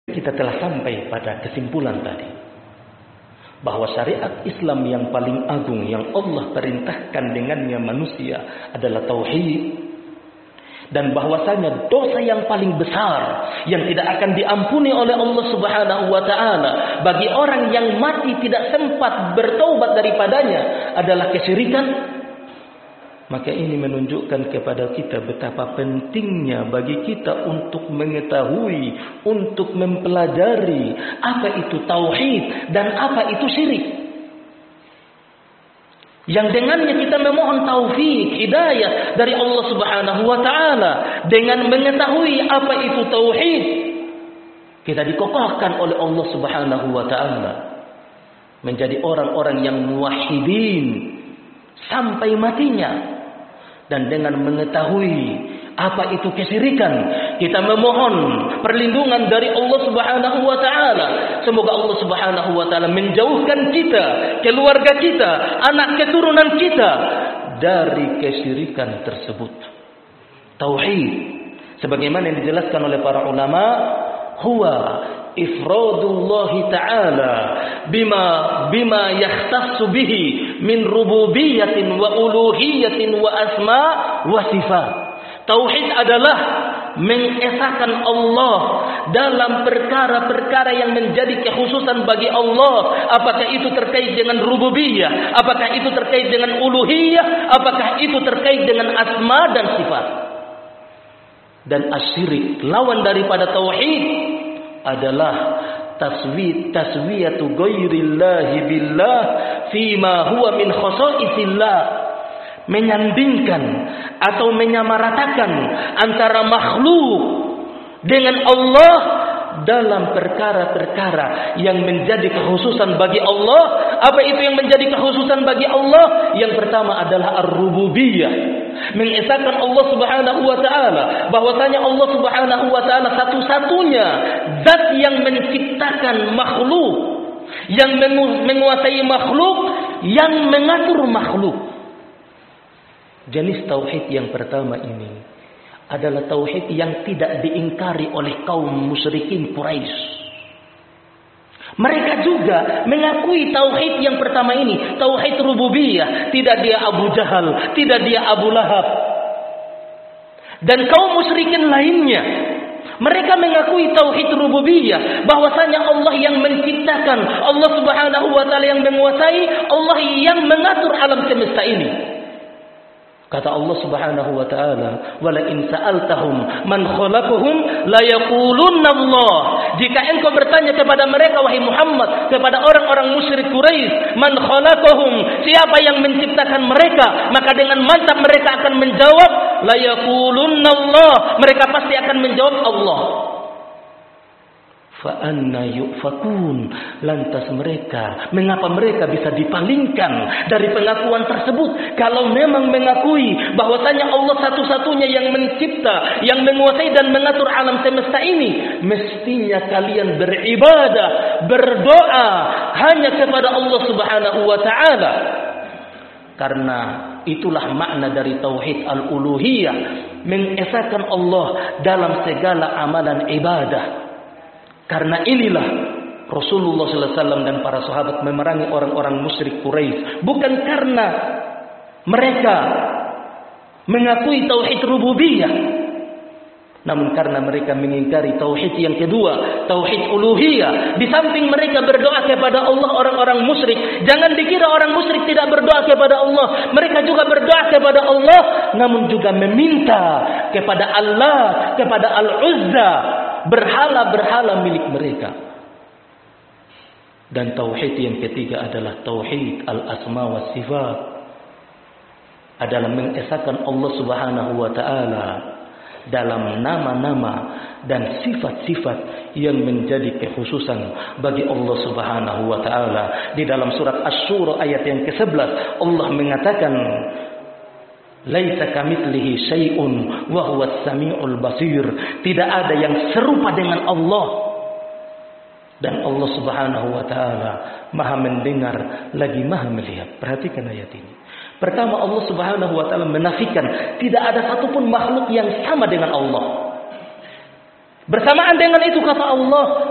Kita telah sampai pada kesimpulan tadi bahwa syariat Islam yang paling agung yang Allah perintahkan dengannya manusia adalah tauhid, dan bahwasanya dosa yang paling besar yang tidak akan diampuni oleh Allah Subhanahu wa taala bagi orang yang mati tidak sempat bertaubat daripadanya adalah kesyirikan. Maka ini menunjukkan kepada kita betapa pentingnya bagi kita untuk mengetahui, untuk mempelajari apa itu tauhid dan apa itu syirik. Yang dengannya kita memohon taufik, hidayah dari Allah Subhanahu wa taala. Dengan mengetahui apa itu tauhid, kita dikokohkan oleh Allah Subhanahu wa taala menjadi orang-orang yang muwahhidin sampai matinya. Dan dengan mengetahui apa itu kesyirikan, kita memohon perlindungan dari Allah Subhanahu wa taala. Semoga Allah Subhanahu wa taala menjauhkan kita, keluarga kita, anak keturunan kita dari kesyirikan tersebut. Tauhid sebagaimana yang dijelaskan oleh para ulama, huwa ifradullah ta'ala bima yahtassu bihi min rububiyyatin wa uluhiyyatin wa asma wa sifat. Tauhid adalah mengesahkan Allah dalam perkara-perkara yang menjadi kekhususan bagi Allah. Apakah itu terkait dengan rububiyah, apakah itu terkait dengan uluhiyah, apakah itu terkait dengan asma dan sifat. Dan asyirik, lawan daripada tauhid, adalah taswiyatu ghairillahi billah fima huwa min khasaisillah, menyandingkan atau menyamaratakan antara makhluk dengan Allah dalam perkara-perkara yang menjadi kekhususan bagi Allah. Apa itu yang menjadi kekhususan bagi Allah? Yang pertama adalah ar-rububiyah, mengesahkan Allah Subhanahu wa taala bahwasanya Allah Subhanahu wa taala satu-satunya zat yang menciptakan makhluk, yang menguasai makhluk, yang mengatur makhluk. Jenis tauhid yang pertama ini adalah tauhid yang tidak diingkari oleh kaum musyrikin Quraisy. Mereka juga mengakui tauhid yang pertama ini, tauhid rububiyah. Tidak dia Abu Jahal, tidak dia Abu Lahab, dan kaum musyrikin lainnya. Mereka mengakui tauhid rububiyah, bahwasanya Allah yang menciptakan, Allah Subhanahu wa taala yang menguasai, Allah yang mengatur alam semesta ini. Kata Allah Subhanahu wa taala, "Wala in sa'altahum man khalaqahum la yaqulunna Allah." Jika engkau bertanya kepada mereka wahai Muhammad, kepada orang-orang musyrik Quraisy, "Man khalaqahum?" Siapa yang menciptakan mereka? Maka dengan mantap mereka akan menjawab, "La yaqulunna Allah." Mereka pasti akan menjawab Allah. Fa anna yufakun, lantas mengapa mereka bisa dipalingkan dari pengakuan tersebut? Kalau memang mengakui bahwasanya Allah satu-satunya yang mencipta, yang menguasai dan mengatur alam semesta ini, mestinya kalian beribadah, berdoa hanya kepada Allah Subhanahu wa taala. Karena itulah makna dari tauhid al-uluhiyah, mengesahkan Allah dalam segala amalan ibadah. Karena inilah Rasulullah SAW dan para sahabat memerangi orang-orang musyrik Quraisy, bukan karena mereka mengakui tauhid rububiyah, namun karena mereka mengingkari tauhid yang kedua, tauhid uluhiyah. Di samping mereka berdoa kepada Allah, orang-orang musyrik, jangan dikira orang musyrik tidak berdoa kepada Allah. Mereka juga berdoa kepada Allah, namun juga meminta kepada Allah, kepada Al-Uzza, berhala-berhala milik mereka. Dan tauhid yang ketiga adalah tauhid al-asma wa sifat, adalah mengesahkan Allah Subhanahu wa taala dalam nama-nama dan sifat-sifat yang menjadi kekhususan bagi Allah Subhanahu wa taala. Di dalam surat Asy-Syura ayat yang ke-11 Allah mengatakan, "Laisa kamitslihi syai'un wa huwas samiul basir." Tidak ada yang serupa dengan Allah, dan Allah Subhanahu wa taala Maha mendengar lagi Maha melihat. Perhatikan ayat ini. Pertama, Allah Subhanahu wa taala menafikan tidak ada satupun makhluk yang sama dengan Allah. Bersamaan dengan itu kata Allah,